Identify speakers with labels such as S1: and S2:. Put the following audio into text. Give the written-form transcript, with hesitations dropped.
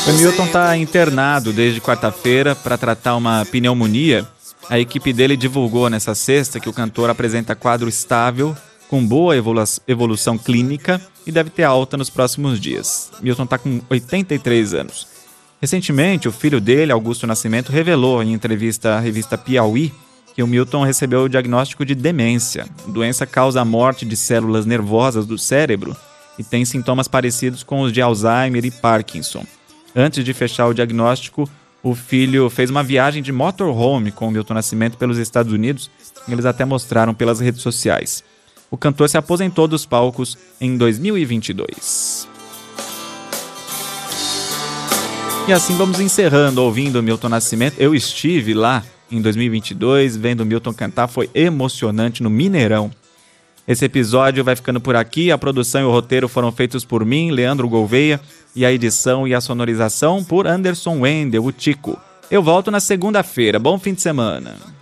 S1: O Milton está internado desde quarta-feira para tratar uma pneumonia. A equipe dele divulgou nessa sexta que o cantor apresenta quadro estável, com boa evolução clínica e deve ter alta nos próximos dias. Milton está com 83 anos. Recentemente, o filho dele, Augusto Nascimento, revelou em entrevista à revista Piauí que o Milton recebeu o diagnóstico de demência. A doença causa a morte de células nervosas do cérebro e tem sintomas parecidos com os de Alzheimer e Parkinson. Antes de fechar o diagnóstico, o filho fez uma viagem de motorhome com o Milton Nascimento pelos Estados Unidos e eles até mostraram pelas redes sociais. O cantor se aposentou dos palcos em 2022. E assim vamos encerrando, ouvindo o Milton Nascimento. Eu estive lá em 2022, vendo o Milton cantar, foi emocionante no Mineirão. Esse episódio vai ficando por aqui, a produção e o roteiro foram feitos por mim, Leandro Gouveia, e a edição e a sonorização por Anderson Wendel, o Tico. Eu volto na segunda-feira, bom fim de semana.